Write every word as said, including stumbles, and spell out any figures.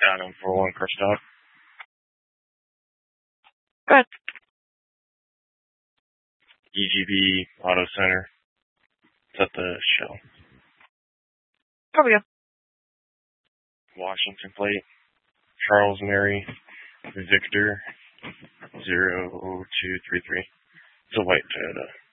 Adam for one car stop. Go ahead. E G B Auto Center. It's at the Shell. There we go. Washington plate. Charles Mary Victor zero two three three. It's a white Toyota.